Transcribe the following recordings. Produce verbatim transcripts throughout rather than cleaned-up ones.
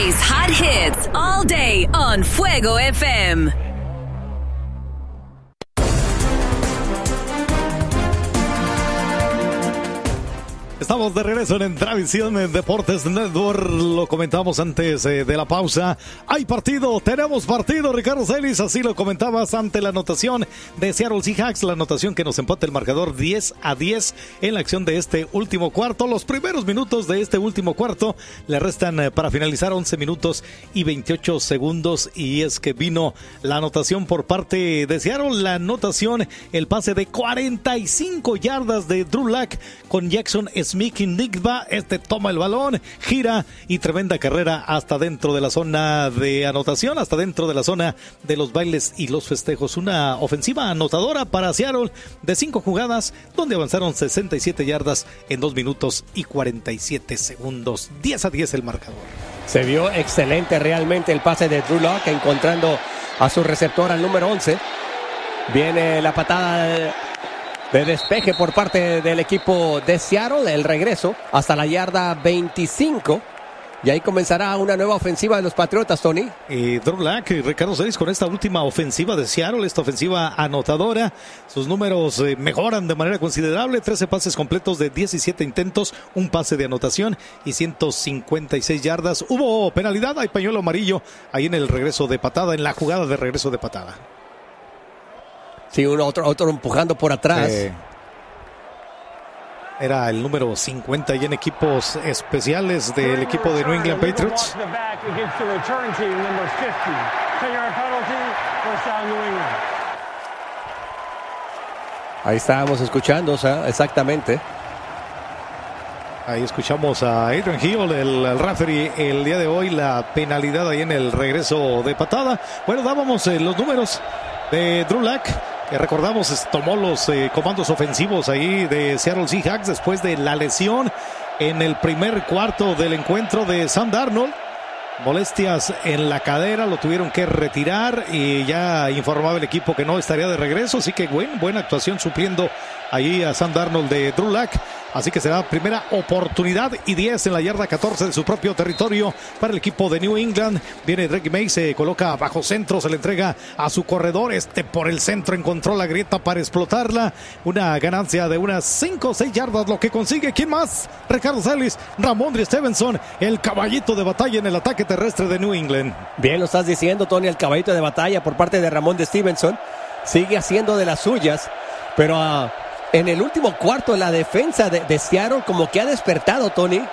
Today's hot hits all day on Fuego F M. Estamos de regreso en Entravisión en Deportes Network. Lo comentamos antes eh, de la pausa. Hay partido, tenemos partido, Ricardo Celis. Así lo comentabas ante la anotación de Seattle Seahawks. La anotación que nos empata el marcador diez a diez en la acción de este último cuarto. Los primeros minutos de este último cuarto le restan eh, para finalizar once minutos y veintiocho segundos. Y es que vino la anotación por parte de Seattle. La anotación, el pase de cuarenta y cinco yardas de Drew Lock con Jackson Smith Nigba. Este toma el balón, gira y tremenda carrera hasta dentro de la zona de anotación, hasta dentro de la zona de los bailes y los festejos. Una ofensiva anotadora para Seattle de cinco jugadas, donde avanzaron sesenta y siete yardas en dos minutos y cuarenta y siete segundos. diez a diez el marcador. Se vio excelente realmente el pase de Drew Lock, encontrando a su receptor al número once. Viene la patada de... de despeje por parte del equipo de Seattle, el regreso hasta la yarda veinticinco. Y ahí comenzará una nueva ofensiva de los Patriotas, Tony. Y Drew Lock y Ricardo Celis con esta última ofensiva de Seattle, esta ofensiva anotadora. Sus números eh, mejoran de manera considerable. trece pases completos de diecisiete intentos, un pase de anotación y ciento cincuenta y seis yardas. Hubo penalidad, hay pañuelo amarillo ahí en el regreso de patada, en la jugada de regreso de patada. Sí, uno, otro, otro empujando por atrás. Eh, era el número cincuenta y en equipos especiales del equipo de New England Patriots. Ahí estábamos escuchando, o sea, exactamente. Ahí escuchamos a Adrian Hill, el, el referee, el día de hoy, la penalidad ahí en el regreso de patada. Bueno, dábamos eh, los números de Drew Lock, que recordamos tomó los eh, comandos ofensivos ahí de Seattle Seahawks después de la lesión en el primer cuarto del encuentro de Sam Darnold. Molestias en la cadera, lo tuvieron que retirar y ya informaba el equipo que no estaría de regreso, así que buen, buena actuación supliendo ahí a Sam Darnold de Drew Lock. Así que será primera oportunidad y diez en la yarda catorce de su propio territorio para el equipo de New England. Viene Drake May, se coloca bajo centro, se le entrega a su corredor. Este por el centro encontró la grieta para explotarla. Una ganancia de unas cinco o seis yardas, lo que consigue. ¿Quién más? Ricardo Celis, Ramondre Stevenson, el caballito de batalla en el ataque terrestre de New England. Bien lo estás diciendo, Tony, el caballito de batalla por parte de Ramondre Stevenson. Sigue haciendo de las suyas, pero a... Uh... en el último cuarto, la defensa de, de Seattle como que ha despertado, Tony.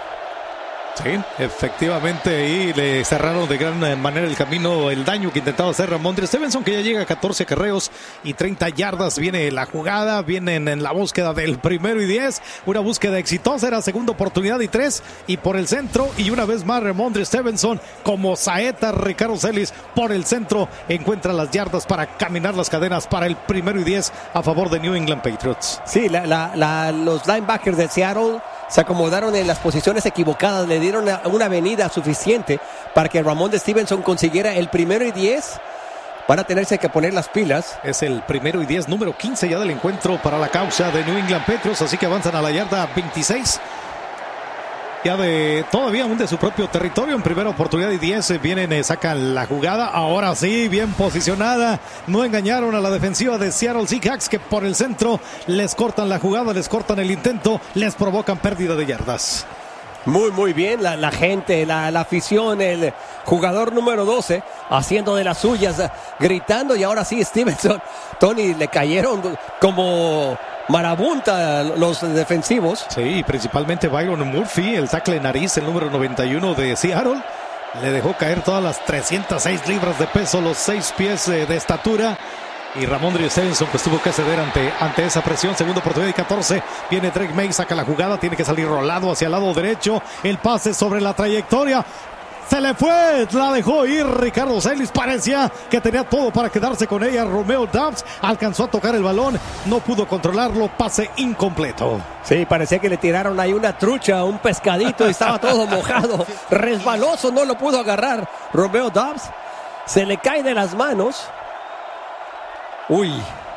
Sí, efectivamente, ahí le cerraron de gran manera el camino, el daño que intentaba hacer Ramondre Stevenson, que ya llega a catorce acarreos y treinta yardas. Viene la jugada, vienen en la búsqueda del primero y diez, una búsqueda exitosa, era segunda oportunidad y tres, y por el centro, y una vez más Ramondre Stevenson, como saeta Ricardo Celis, por el centro, encuentra las yardas para caminar las cadenas para el primero y diez a favor de New England Patriots. Sí, la, la, la, los linebackers de Seattle se acomodaron en las posiciones equivocadas, le dieron una avenida suficiente para que Ramondre Stevenson consiguiera el primero y diez. Van a tenerse que poner las pilas. Es el primero y diez, número quince ya del encuentro para la causa de New England Patriots, así que avanzan a la yarda veintiséis. Ya de todavía aún de su propio territorio, en primera oportunidad y diez, vienen, eh, sacan la jugada, ahora sí, bien posicionada, no engañaron a la defensiva de Seattle Seahawks, que por el centro les cortan la jugada, les cortan el intento, les provocan pérdida de yardas. Muy, muy bien, la, la gente, la, la afición, el jugador número doce, haciendo de las suyas, gritando, y ahora sí, Stevenson, Tony, le cayeron como marabunta los defensivos. Sí, principalmente Byron Murphy, el tackle nariz, el número noventa y uno de Seattle, le dejó caer todas las trescientas seis libras de peso, los seis pies eh, de estatura. Y Ramondre Stevenson pues tuvo que ceder ante, ante esa presión. Segunda oportunidad y catorce. Viene Drake May, saca la jugada. Tiene que salir rolado hacia el lado derecho. El pase sobre la trayectoria. Se le fue, la dejó ir Ricardo Celis. Parecía que tenía todo para quedarse con ella. Romeo Doubs alcanzó a tocar el balón. No pudo controlarlo. Pase incompleto. Sí, parecía que le tiraron ahí una trucha, un pescadito. Y estaba todo mojado. Resbaloso, no lo pudo agarrar Romeo Doubs. Se le cae de las manos. Uy,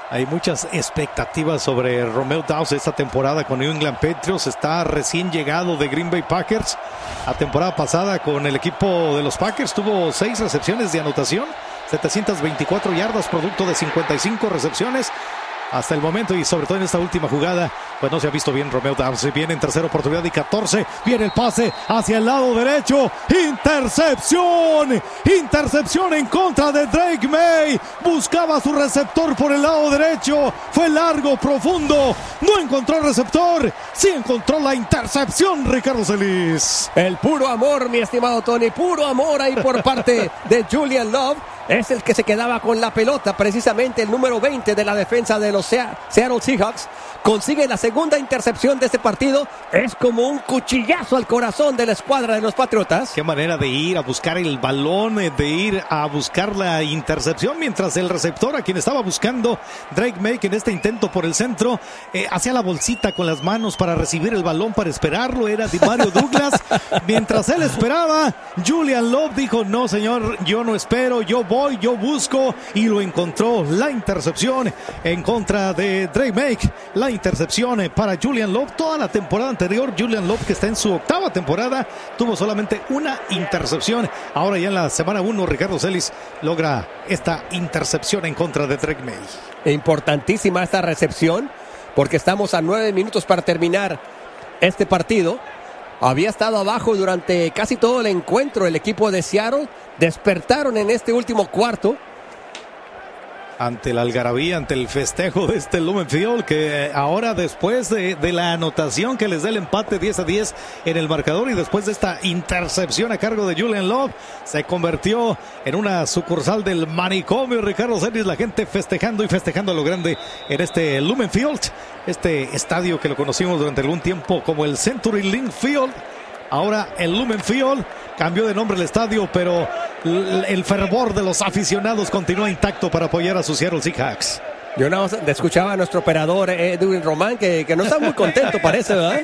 Hay muchas expectativas sobre Romeo Doubs esta temporada con New England Patriots. Está recién llegado de Green Bay Packers. La temporada pasada con el equipo de los Packers tuvo seis recepciones de anotación, setecientas veinticuatro yardas, producto de cincuenta y cinco recepciones hasta el momento, y sobre todo en esta última jugada pues no se ha visto bien Romeo Doubs. Viene en tercera oportunidad y catorce, viene el pase hacia el lado derecho, intercepción, intercepción en contra de Drake May. Buscaba su receptor por el lado derecho, fue largo, profundo, no encontró el receptor, sí encontró la intercepción. Ricardo Celis, el puro amor, mi estimado Tony, puro amor ahí por parte de Julian Love. Es el que se quedaba con la pelota, precisamente el número veinte de la defensa de los Seattle Seahawks. Consigue la segunda intercepción de este partido. Es como un cuchillazo al corazón de la escuadra de los Patriotas. Qué manera de ir a buscar el balón, de ir a buscar la intercepción, mientras el receptor, a quien estaba buscando Drake May, en este intento por el centro, eh, hacía la bolsita con las manos para recibir el balón, para esperarlo. Era Demario Douglas. Mientras él esperaba, Julian Love dijo: no señor, yo no espero, yo voy, yo busco, y lo encontró. La intercepción en contra de Drake May. La intercepción para Julian Love. Toda la temporada anterior, Julian Love, que está en su octava temporada, tuvo solamente una intercepción. Ahora ya en la semana uno, Ricardo Celis logra esta intercepción en contra de Drake May. Importantísima esta recepción, porque estamos a nueve minutos para terminar este partido. Había estado abajo durante casi todo el encuentro el equipo de Seattle. Despertaron en este último cuarto. Ante la algarabía, ante el festejo de este Lumen Field, que ahora, después de, de la anotación que les da el empate diez a diez en el marcador, y después de esta intercepción a cargo de Julian Love, se convirtió en una sucursal del manicomio. Ricardo Celis, la gente festejando y festejando a lo grande en este Lumen Field, este estadio que lo conocimos durante algún tiempo como el Century Link Field. Ahora el Lumen Field cambió de nombre el estadio, pero el fervor de los aficionados continúa intacto para apoyar a sus Seattle Seahawks. Yo no escuchaba a nuestro operador Edwin Román, que, que no está muy contento, parece, ¿verdad?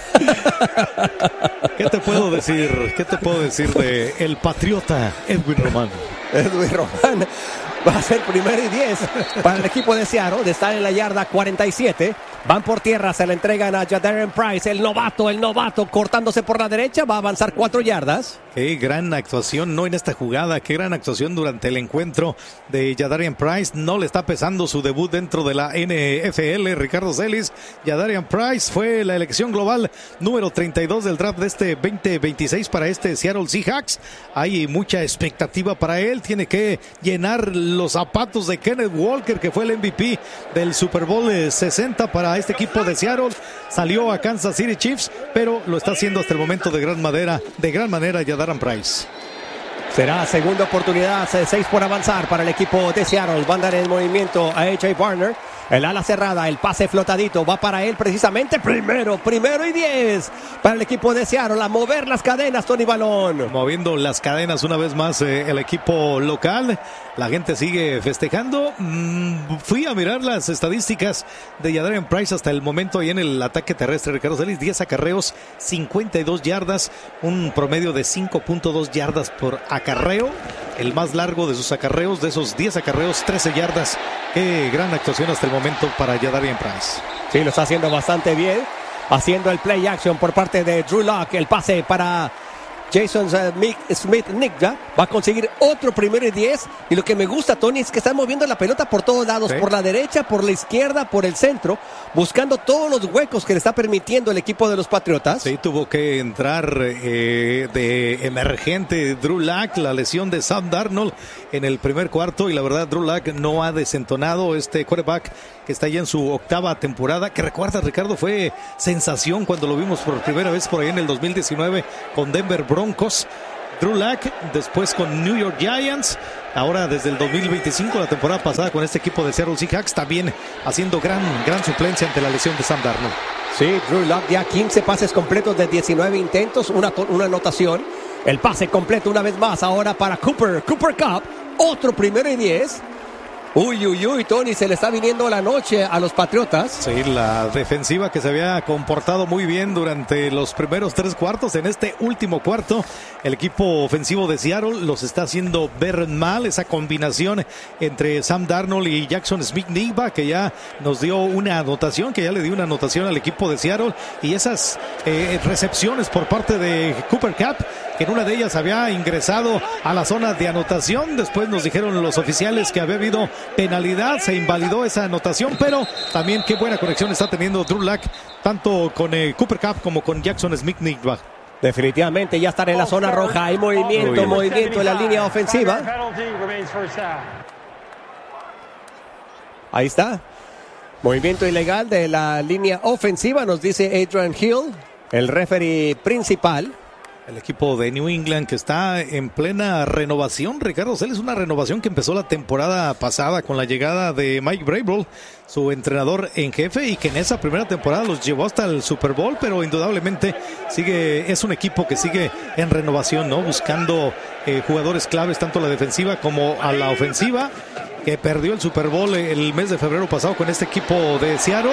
¿Qué te puedo decir? ¿Qué te puedo decir de el patriota Edwin Román? Edwin Román va a ser primero y diez para el equipo de Seattle, de estar en la yarda cuarenta y siete. Van por tierra, se la entregan a Jadarian Price, el novato, el novato, cortándose por la derecha, va a avanzar cuatro yardas. Qué gran actuación, no en esta jugada, qué gran actuación durante el encuentro de Jadarian Price. No le está pesando su debut dentro de la N F L, Ricardo Celis. Jadarian Price fue la elección global número treinta y dos del draft de este veinte veintiséis para este Seattle Seahawks. Hay mucha expectativa para él, tiene que llenar los zapatos de Kenneth Walker, que fue el M V P del Super Bowl sesenta para este equipo de Seattle. Salió a Kansas City Chiefs, pero lo está haciendo hasta el momento de gran manera, de gran manera Jadarian Price. Será segunda oportunidad, seis por avanzar para el equipo de Seattle. Van a dar en movimiento a A J Barner. El ala cerrada, el pase flotadito, va para él precisamente. Primero, primero y diez para el equipo de Seattle. A mover las cadenas, Tony Balón. Moviendo las cadenas una vez más eh, el equipo local. La gente sigue festejando. Mm, fui a mirar las estadísticas de Jadarian Price hasta el momento ahí en el ataque terrestre. Ricardo Celis, diez acarreos, cincuenta y dos yardas, un promedio de cinco punto dos yardas por acarreo. El más largo de sus acarreos, de esos diez acarreos, trece yardas. Qué gran actuación hasta el momento para Jadarian Price. Sí, lo está haciendo bastante bien. Haciendo el play action por parte de Drew Lock. El pase para Jason Smith-Njigba. Va a conseguir otro primero y diez. Y lo que me gusta, Tony, es que están moviendo la pelota por todos lados. ¿Sí? Por la derecha, por la izquierda, por el centro. Buscando todos los huecos que le está permitiendo el equipo de los Patriotas. Sí, tuvo que entrar eh, de emergente Drew Lock. La lesión de Sam Darnold en el primer cuarto. Y la verdad, Drew Lock no ha desentonado. Este quarterback que está ya en su octava temporada, que recuerda, Ricardo, fue sensación cuando lo vimos por primera vez por ahí en el dos mil diecinueve con Denver Broncos. Drew Lock, después con New York Giants, ahora desde el dos mil veinticinco, la temporada pasada con este equipo de Seattle Seahawks, también haciendo gran, gran suplencia ante la lesión de Sam Darnold. Sí, Drew Lock ya quince pases completos de diecinueve intentos, una, una anotación. El pase completo una vez más ahora para Cooper, Cooper Kupp, otro primero y diez. Uy, uy, uy, Tony, se le está viniendo la noche a los Patriotas. Sí, la defensiva que se había comportado muy bien durante los primeros tres cuartos. En este último cuarto, el equipo ofensivo de Seattle los está haciendo ver mal. Esa combinación entre Sam Darnold y Jackson Smith-Njigba, que ya nos dio una anotación, que ya le dio una anotación al equipo de Seattle. Y esas eh, recepciones por parte de Cooper Kupp, que en una de ellas había ingresado a la zona de anotación. Después nos dijeron los oficiales que había habido penalidad, se invalidó esa anotación, pero también qué buena conexión está teniendo Drew Lock, tanto con eh, Cooper Kupp como con Jackson Smith-Njigba. Definitivamente ya están en la zona roja, hay movimiento, movimiento en la línea ofensiva. Ahí está, movimiento ilegal de la línea ofensiva, nos dice Adrian Hill, el referee principal. El equipo de New England que está en plena renovación, Ricardo Celis, una renovación que empezó la temporada pasada con la llegada de Mike Vrabel, su entrenador en jefe, y que en esa primera temporada los llevó hasta el Super Bowl, pero indudablemente sigue, es un equipo que sigue en renovación, ¿no? Buscando eh, jugadores claves tanto a la defensiva como a la ofensiva, que perdió el Super Bowl el mes de febrero pasado con este equipo de Seattle.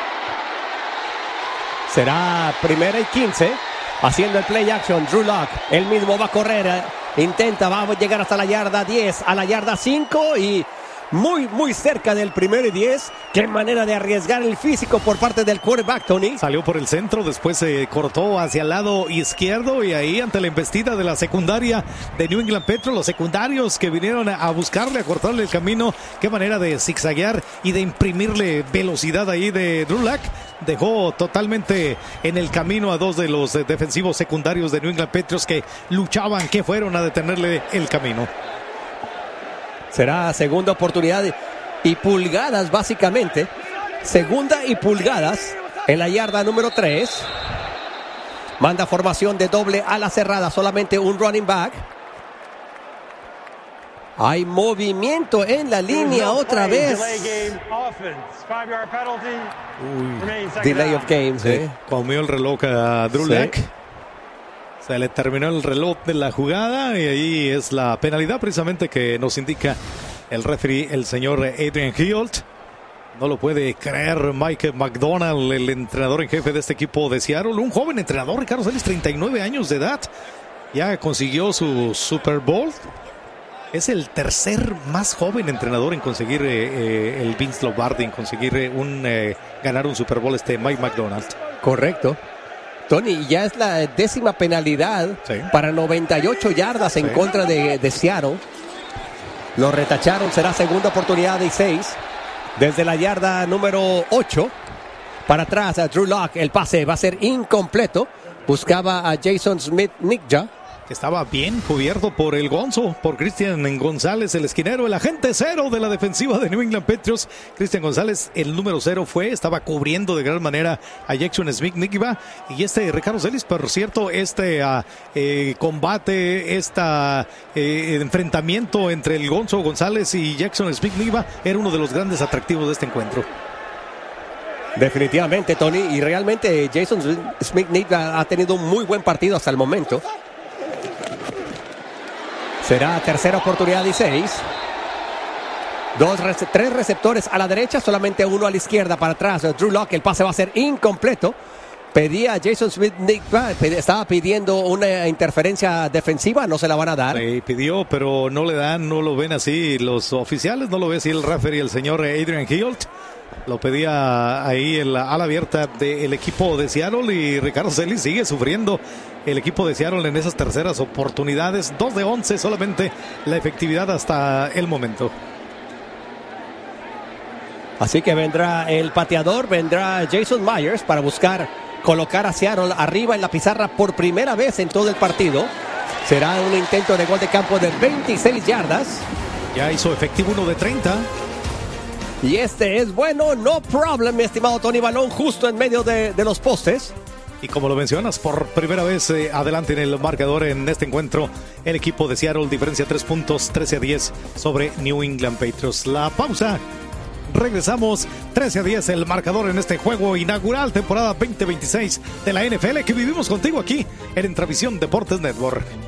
Será primera y quince. Haciendo el play action, Drew Lock, él mismo va a correr, intenta, va a llegar hasta la yarda diez, a la yarda cinco y muy, muy cerca del primero y diez. Qué manera de arriesgar el físico por parte del quarterback, Tony. Salió por el centro, después se cortó hacia el lado izquierdo y ahí ante la embestida de la secundaria de New England Patriots, los secundarios que vinieron a buscarle, a cortarle el camino. Qué manera de zigzaguear y de imprimirle velocidad ahí de Drew Lock. Dejó totalmente en el camino a dos de los defensivos secundarios de New England Patriots que luchaban, que fueron a detenerle el camino. Será segunda oportunidad y pulgadas básicamente. Segunda y pulgadas en la yarda número tres. Manda formación de doble ala cerrada, solamente un running back. Hay movimiento en la línea otra vez. Uy, delay of game. Sí, ¿eh? Comió el reloj a Drew Lock. Sí. Se le terminó el reloj de la jugada y ahí es la penalidad precisamente que nos indica el referee, el señor Adrian Hill. No lo puede creer Mike McDonald, el entrenador en jefe de este equipo de Seattle. Un joven entrenador, Ricardo Celis, treinta y nueve años de edad. Ya consiguió su Super Bowl. Es el tercer más joven entrenador en conseguir eh, eh, el Vince Lombardi, en conseguir eh, un, eh, ganar un Super Bowl, este Mike McDonald. Correcto. Tony, ya es la décima penalidad, sí, para noventa y ocho yardas en sí. contra de, de Seattle. Lo retacharon, será segunda oportunidad de seis. Desde la yarda número ocho, para atrás a Drew Lock, el pase va a ser incompleto. Buscaba a Jason Smith-Njigba. Estaba bien cubierto por el Gonzo, por Christian González, el esquinero, el agente cero de la defensiva de New England Patriots. Christian González, el número cero fue, estaba cubriendo de gran manera a Jackson Smith-Njigba. Y este Ricardo Celis, por cierto, este uh, eh, combate, este eh, enfrentamiento entre el Gonzo González y Jackson Smith-Njigba era uno de los grandes atractivos de este encuentro. Definitivamente, Tony, y realmente Jason Smith-Njigba ha tenido un muy buen partido hasta el momento. Será tercera oportunidad y seis. Dos, tres receptores a la derecha, solamente uno a la izquierda para atrás. Drew Lock, el pase va a ser incompleto. Pedía a Jason Smith-Njigba, estaba pidiendo una interferencia defensiva, no se la van a dar. Le pidió, pero no le dan, no lo ven así los oficiales, no lo ve así el referee, el señor Adrian Hill. Lo pedía ahí en la ala abierta del equipo de Seattle y Ricardo Celis sigue sufriendo el equipo de Seattle en esas terceras oportunidades. dos de once solamente la efectividad hasta el momento. Así que vendrá el pateador, vendrá Jason Myers para buscar colocar a Seattle arriba en la pizarra por primera vez en todo el partido. Será un intento de gol de campo de veintiséis yardas. Ya hizo efectivo uno de treinta. Y este es bueno, no problem, mi estimado Tony. Balón justo en medio de, de los postes. Y como lo mencionas, por primera vez eh, adelante en el marcador en este encuentro, el equipo de Seattle, diferencia tres puntos, trece a diez sobre New England Patriots. La pausa, regresamos, trece a diez el marcador en este juego inaugural, temporada veinte veintiséis de la N F L, que vivimos contigo aquí en Intravisión Deportes Network.